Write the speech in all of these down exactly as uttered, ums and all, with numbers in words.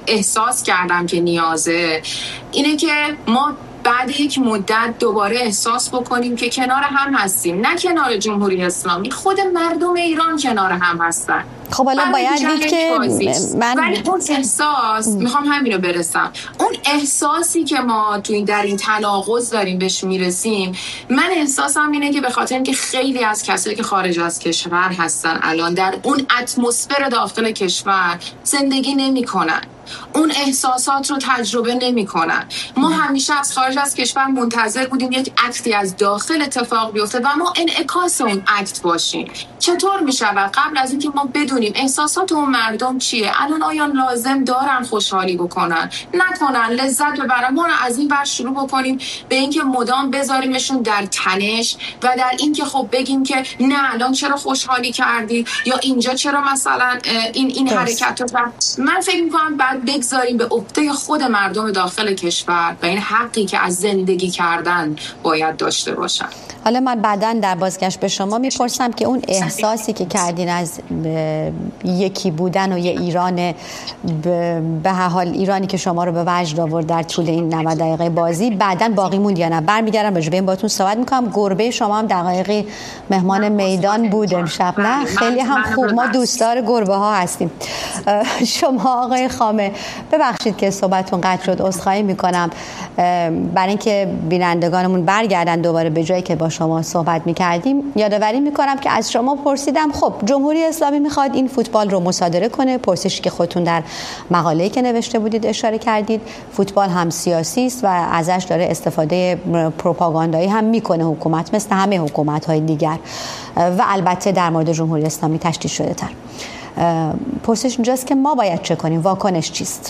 احساس کردم که نیازه اینه که ما بعد یک مدت دوباره احساس بکنیم که کنار هم هستیم، نه کنار جمهوری اسلامی، خود مردم ایران کنار هم هستن. خب حالا باید دید که من ولی اون احساس میخوام همینو برسم، اون احساسی که ما تو این در این تناقض داریم بهش میرسیم، من احساسم اینه که به خاطر اینکه خیلی از کسایی که خارج از کشور هستن الان در اون اتمسفر داخل کشور زندگی نمیکنن، اون احساسات رو تجربه نمیکنن. ما همیشه از خارج از کشور منتظر بودیم یک اکتی از داخل اتفاق بیفته و ما انعکاس اون اکت باشیم. چطور میشه قبل از اینکه ما بدونیم احساسات اون مردم چیه، الان آیا لازم دارن خوشحالی بکنن نکنن، لذت ببرن، ما رو از این ور شروع بکنیم به اینکه مدام بذاریمشون در تنش و در اینکه خب بگیم که نه الان چرا خوشحالی کردی یا اینجا چرا مثلا این این حرکت رو. من فکر میکنم بعد بگذاریم به عهده خود مردم داخل کشور و این حقی که از زندگی کردن باید داشته باشن. حالا من بعداً در بازگشت به شما میپرسم که اون احساسی که کردین از یکی بودن و یه ایران به هر حال ایرانی که شما رو به وجد آورد در طول این نود دقیقه بازی بعداً باقی موند یا نه، برمیگردم راجع به این باهاتون صحبت میکنم. گربه شما هم دقایقی مهمان میدان بود امشب، نه خیلی هم خوب، ما دوستدار گربه ها هستیم. شما آقای خامه ببخشید که صحبتتون قطع شد، عذرخواهی میکنم، برای اینکه بینندگانمون برگردن دوباره به جایی که با شما صحبت میکردیم. یادآوری میکنم که از شما پرسیدم خب جمهوری اسلامی میخواد این فوتبال رو مصادره کنه، پرسشی که خودتون در مقاله‌ای که نوشته بودید اشاره کردید، فوتبال هم سیاسی است و ازش داره استفاده پروپاگاندایی هم میکنه حکومت مثل همه حکومت‌های دیگر و البته در مورد جمهوری اسلامی تشدید شده تر. پرسش اینجاست که ما باید چه کنیم، واکنش چیست؟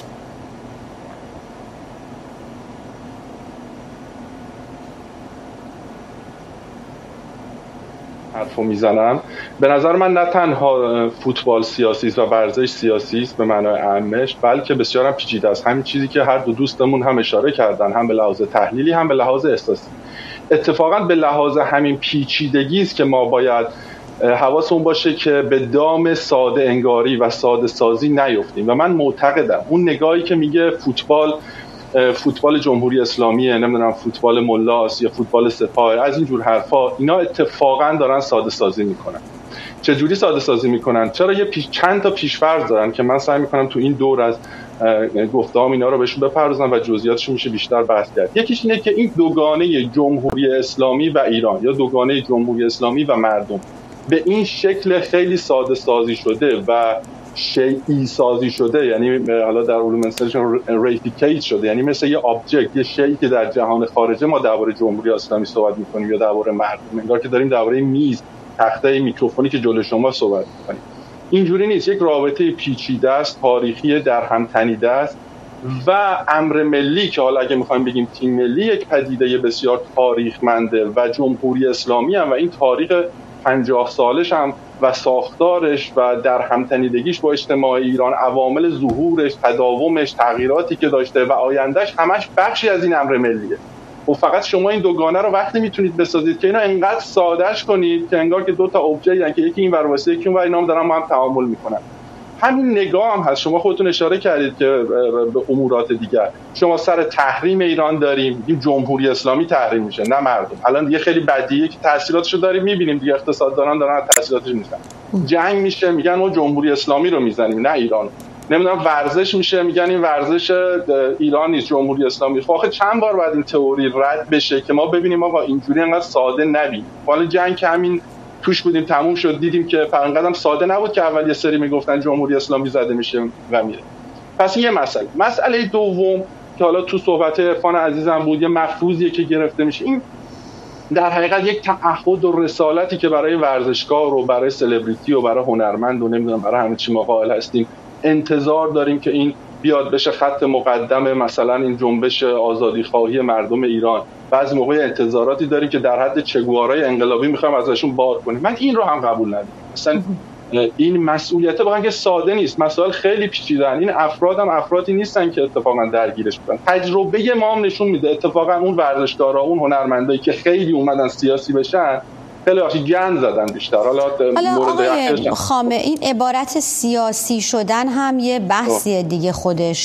حرفو میزنم. به نظر من نه تنها فوتبال سیاسی است و ورزش سیاسی است به معنای عامش، بلکه بسیار هم پیچیده است. همین چیزی که هر دو دوستمون هم اشاره کردن، هم به لحاظ تحلیلی هم به لحاظ احساسی. اتفاقا به لحاظ همین پیچیدگی است که ما باید حواسمون باشه که به دام ساده انگاری و ساده سازی نیفتیم. و من معتقدم اون نگاهی که میگه فوتبال فوتبال جمهوری اسلامیه، نمیدونم فوتبال ملاست یا فوتبال سپاه، از این جور حرفا، اینا اتفاقا دارن ساده سازی میکنن. چه جوری ساده سازی میکنن؟ چرا یه پیش چند تا پیش‌فرض دارن که من سعی میکنم تو این دور از گفتهام اینا رو بهشون بپردازم و جزئیاتش میشه بیشتر بحث کرد. یکیش اینه که این دوگانه جمهوری اسلامی و ایران یا دوگانه جمهوری اسلامی و مردم به این شکل خیلی ساده سازی شده و شیئی سازی شده، یعنی حالا در علوم انسانشون ریفیکیت شده، یعنی مثل یه آبجکت، یه شیئی که در جهان خارجه ما درباره جمهوری اسلامی صحبت میکنیم یا درباره مردم، انگار که داریم درباره میز، تخته، میکروفونی که جلوی شما صحبت میکنیم. اینجوری نیست. یک رابطه پیچیده است، تاریخی، در هم تنیده است و امر ملی که حالا اگه میخوایم بگیم تیم ملی یک پدیده بسیار تاریخمنده و جمهوری اسلامی هم و این تاریخ پنجاه سالش هم و ساختارش و در همتنیدگیش با اجتماع ایران، عوامل ظهورش، تداومش، تغییراتی که داشته و آیندهش همش بخشی از این امر ملیه. و فقط شما این دوگانه رو وقتی میتونید بسازید که اینا انقدر سادهش کنید که انگار که دو تا ابژکت یعنی که یکی این ور واسه یکی اون ور، اینا هم دارن با هم تعامل میکنن. همین نگاه هم هست. شما خودتون اشاره کردید که به امورات دیگر، شما سر تحریم ایران داریم، این جمهوری اسلامی تحریم میشه نه مردم. الان دیگه خیلی بدیه که تاثیراتشو داریم میبینیم دیگه، اقتصاددانان دارن تاثیراتش میشن. جنگ میشه میگن ما جمهوری اسلامی رو میزنیم نه ایران. نمیدونم ورزش میشه میگن این ورزش ایران نیست جمهوری اسلامی. خب آخه چند بار بعد این تئوری رد بشه که ما ببینیم آقا اینجوری انقدر ساده نبین. حالا جنگ که همین توش بودیم تموم شد، دیدیم که فرنقدم ساده نبود که اول یه سری میگفتن جمهوری اسلامی زده میشه و میره. پس این یه مسئله. مسئله دوم که حالا تو صحبت عرفان عزیزم بود، یه مفروضیه که گرفته میشه، این در حقیقت یک تعهد و رسالتی که برای ورزشکار و برای سلبریتی و برای هنرمند و نمیدونم برای همه چی ما قائل هستیم، انتظار داریم که این بیاد بشه خط مقدم مثلا این جنبش آزادی خواهی مردم ایران. بعضی موقع انتظاراتی داریم که در حد چگوارای انقلابی میخوایم ازشون بار کنیم. من این رو هم قبول ندارم. مثلا این مسئولیت واقعا که ساده نیست، مسائل خیلی پیچیده‌اند. این افراد هم افرادی نیستن که اتفاقا درگیرش بودن. تجربه ما هم نشون میده اتفاقا اون ورزشکارا، اون هنرمندایی که خیلی اومدن سیاسی بشن، خیلی وقتی گند زدن بیشتر. حالا آقای خامه این عبارت سیاسی شدن هم یه بحثی دیگه خودش